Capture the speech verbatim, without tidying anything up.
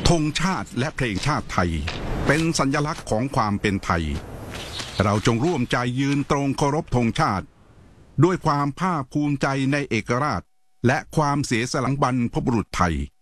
ธงชาติและเพลงชาติไทยเป็นสัญลักษณ์ของความเป็นไทยเราจงร่วมใจยืนตรงเคารพธงชาติด้วยความภาคภูมิใจในเอกราชและความเสียสละบรรพบุรุษไทย